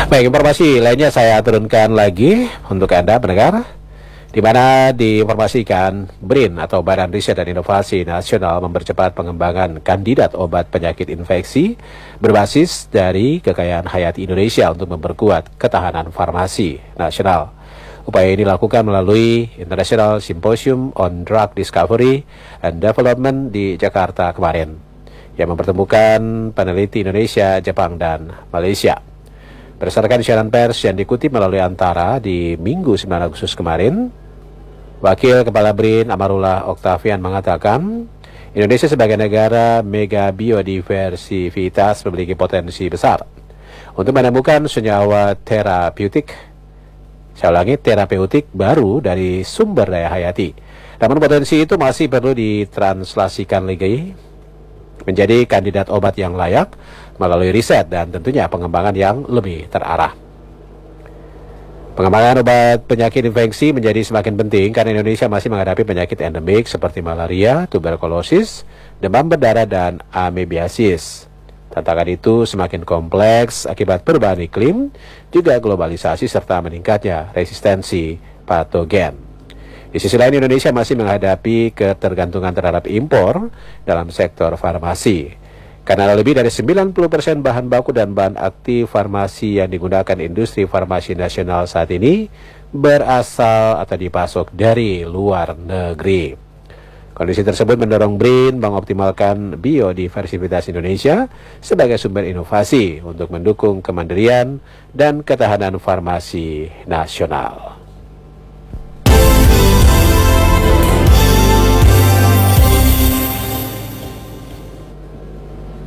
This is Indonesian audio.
Baik, informasi lainnya saya turunkan lagi untuk Anda pendengar, di mana diinformasikan BRIN atau Badan Riset dan Inovasi Nasional mempercepat pengembangan kandidat obat penyakit infeksi berbasis dari kekayaan hayati Indonesia untuk memperkuat ketahanan farmasi nasional. Upaya ini dilakukan melalui International Symposium on Drug Discovery and Development di Jakarta kemarin, yang mempertemukan peneliti Indonesia, Jepang, dan Malaysia. Berdasarkan siaran pers yang dikutip melalui Antara di Minggu 9 Agustus kemarin, Wakil Kepala BRIN Amarullah Oktavian mengatakan, Indonesia sebagai negara mega biodiversitas memiliki potensi besar untuk menemukan senyawa terapeutik, terapeutik baru dari sumber daya hayati. Namun potensi itu masih perlu ditranslasikan lagi menjadi kandidat obat yang layak melalui riset dan tentunya pengembangan yang lebih terarah. Pengembangan obat penyakit infeksi menjadi semakin penting karena Indonesia masih menghadapi penyakit endemik seperti malaria, tuberkulosis, demam berdarah, dan amebiasis. Tantangan itu semakin kompleks akibat perubahan iklim, juga globalisasi serta meningkatnya resistensi patogen. Di sisi lain, Indonesia masih menghadapi ketergantungan terhadap impor dalam sektor farmasi, karena lebih dari 90% bahan baku dan bahan aktif farmasi yang digunakan industri farmasi nasional saat ini berasal atau dipasok dari luar negeri. Kondisi tersebut mendorong BRIN mengoptimalkan biodiversitas Indonesia sebagai sumber inovasi untuk mendukung kemandirian dan ketahanan farmasi nasional.